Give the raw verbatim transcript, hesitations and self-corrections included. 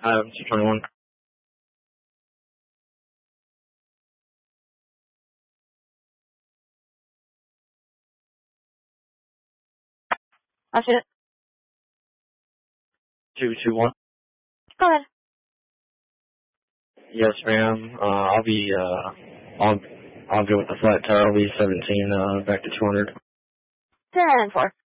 Um, two twenty-one. That's it. two two one. Go ahead. Yes, ma'am. Uh, I'll be, uh, I'll, I'll go with the flat tire. I'll be seventeen, uh, back to two hundred. ten four.